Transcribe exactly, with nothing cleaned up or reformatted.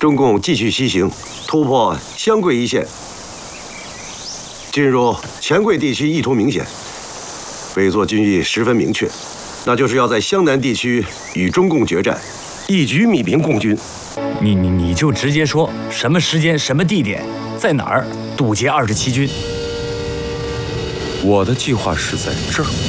中共继续西行，突破湘桂一线，进入黔桂地区意图明显，北作军意十分明确，那就是要在湘南地区与中共决战，一举米平共军。 你你你就直接说什么时间、什么地点，在哪儿堵截二十七军。 我的计划是在这儿。